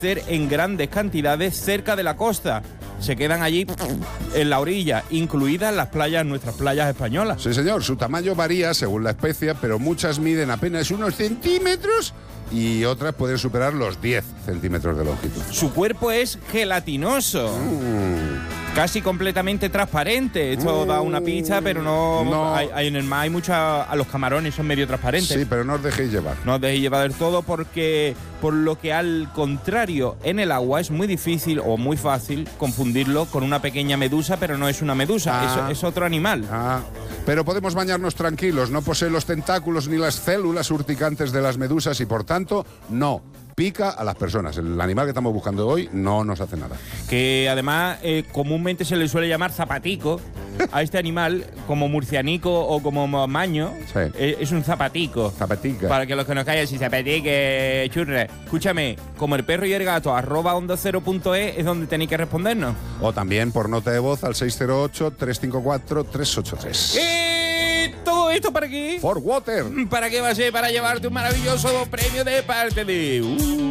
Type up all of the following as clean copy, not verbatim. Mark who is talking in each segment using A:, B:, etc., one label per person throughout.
A: en grandes cantidades cerca de la costa. Se quedan allí en la orilla, incluidas las playas, nuestras playas españolas.
B: Sí, señor, su tamaño varía según la especie, pero muchas miden apenas unos centímetros y otras pueden superar los 10 centímetros de longitud.
A: Su cuerpo es gelatinoso. Casi completamente transparente. Esto da una pista, pero no. En el mar hay los camarones son medio transparentes.
B: Sí, pero no os dejéis llevar.
A: No os dejéis llevar del todo porque, por lo que al contrario, en el agua es muy difícil o muy fácil confundirlo con una pequeña medusa, pero no es una medusa, es otro animal.
B: Pero podemos bañarnos tranquilos, no posee los tentáculos ni las células urticantes de las medusas y por tanto no pica a las personas. El animal que estamos buscando hoy no nos hace nada.
A: Que además comúnmente se le suele llamar zapatico a este animal, como murcianico o como maño.
B: Sí.
A: Es un zapatico.
B: Zapatica.
A: Para que los que nos callen, si zapatique, churre. Escúchame, como el perro y el gato, @ondacero.es es donde tenéis que respondernos.
B: O también por nota de voz al 608-354-383.
A: ¿Todo esto para qué?
B: For Water.
A: ¿Para qué va a ser? Para llevarte un maravilloso premio de parte de...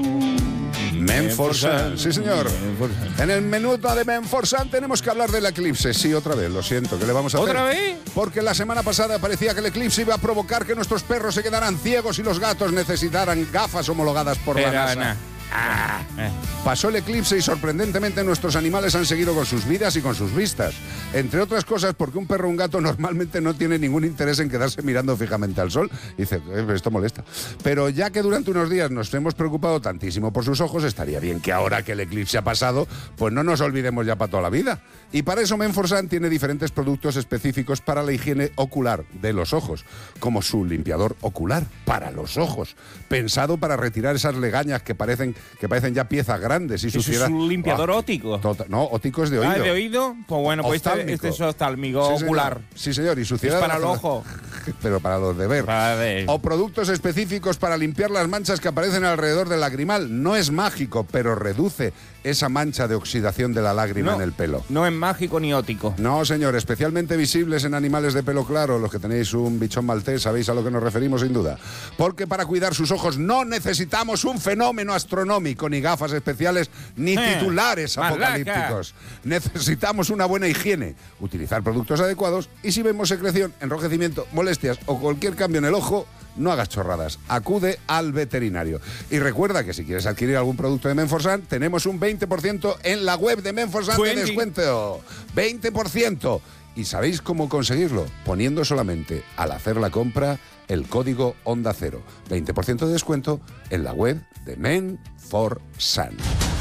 B: Menforsan. Sí, señor. En el minuto de Menforsan tenemos que hablar del eclipse. Sí, otra vez, lo siento. ¿Qué le vamos a hacer?
A: ¿Otra vez?
B: Porque la semana pasada parecía que el eclipse iba a provocar que nuestros perros se quedaran ciegos y los gatos necesitaran gafas homologadas por la NASA. Pasó el eclipse y sorprendentemente nuestros animales han seguido con sus vidas y con sus vistas. Entre otras cosas porque un perro o un gato normalmente no tiene ningún interés en quedarse mirando fijamente al sol. Y dice, esto molesta. Pero ya que durante unos días nos hemos preocupado tantísimo por sus ojos, estaría bien que ahora que el eclipse ha pasado, pues no nos olvidemos ya para toda la vida. Y para eso Menforsan tiene diferentes productos específicos para la higiene ocular de los ojos, como su limpiador ocular para los ojos, pensado para retirar esas legañas que parecen ya piezas grandes y suciedad.
A: ¿Es un limpiador óptico?
B: No, óptico es de oído.
A: ¿De oído? Pues bueno, pues este es oftálmico,
B: sí,
A: ocular.
B: Señor. Sí, señor, y suciedad...
A: Es para el ojo.
B: Pero para los de ver. O productos específicos para limpiar las manchas que aparecen alrededor del lagrimal. No es mágico, pero reduce esa mancha de oxidación de la lágrima en el pelo.
A: No es mágico ni óptico.
B: No, señor, especialmente visibles en animales de pelo claro. Los que tenéis un bichón maltés sabéis a lo que nos referimos sin duda. Porque para cuidar sus ojos no necesitamos un fenómeno astronómico, ni gafas especiales, ni titulares apocalípticos. Necesitamos una buena higiene, utilizar productos adecuados y si vemos secreción, enrojecimiento, molestias o cualquier cambio en el ojo, no hagas chorradas, acude al veterinario. Y recuerda que si quieres adquirir algún producto de Menforsan, tenemos un 20% en la web de Menforsan de descuento. 20%. ¿Y sabéis cómo conseguirlo? Poniendo solamente, al hacer la compra, el código Onda Cero. 20% de descuento en la web de Menforsan.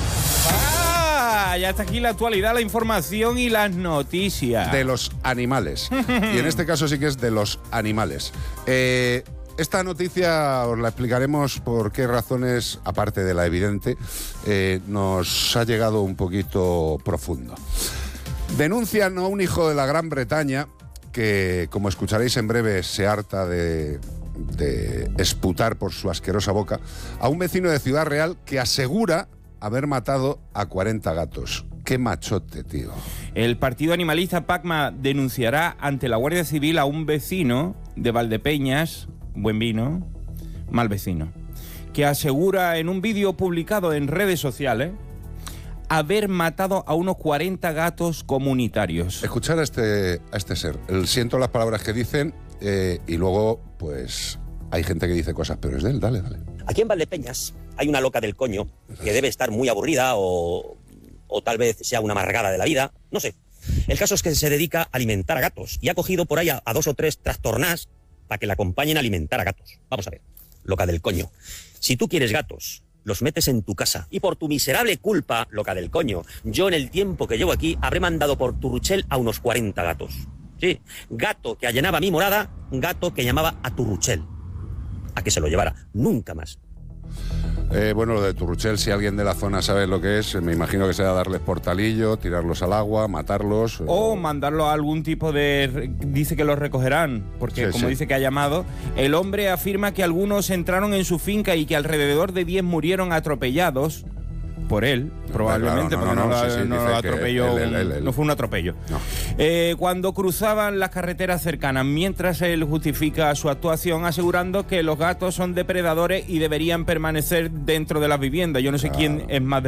A: Ya está aquí la actualidad, la información y las noticias.
B: De los animales. Y en este caso sí que es de los animales. Esta noticia os la explicaremos por qué razones, aparte de la evidente, nos ha llegado un poquito profundo. Denuncian a un hijo de la Gran Bretaña que, como escucharéis en breve, se harta de esputar por su asquerosa boca, a un vecino de Ciudad Real que asegura haber matado a 40 gatos. ¡Qué machote, tío!
A: El partido animalista PACMA denunciará ante la Guardia Civil a un vecino de Valdepeñas, buen vino, mal vecino, que asegura en un vídeo publicado en redes sociales haber matado a unos 40 gatos comunitarios.
B: Escuchar a este ser. Siento las palabras que dicen y luego, pues, hay gente que dice cosas peores de él. Dale.
C: Aquí en Valdepeñas hay una loca del coño que debe estar muy aburrida o tal vez sea una amargada de la vida, no sé. El caso es que se dedica a alimentar a gatos y ha cogido por ahí a 2 o 3 trastornás para que la acompañen a alimentar a gatos. Vamos a ver, loca del coño. Si tú quieres gatos, los metes en tu casa. Y por tu miserable culpa, loca del coño, yo en el tiempo que llevo aquí habré mandado por Turruchel a unos 40 gatos. Sí, gato que allanaba mi morada, gato que llamaba a Turruchel. A que se lo llevara, nunca más.
B: Bueno, lo de Turruchel, si alguien de la zona sabe lo que es, me imagino que será darles portalillo, tirarlos al agua, matarlos.
A: O mandarlos a algún tipo de... Dice que los recogerán, porque como dice que ha llamado, el hombre afirma que algunos entraron en su finca y que alrededor de 10 murieron atropellados por él, probablemente,
B: claro,
A: porque
B: sí,
A: no
B: dice
A: lo
B: que
A: atropelló,
B: él.
A: no fue un atropello.
B: No.
A: Cuando cruzaban las carreteras cercanas, mientras él justifica su actuación asegurando que los gatos son depredadores y deberían permanecer dentro de las viviendas. Yo no sé quién es más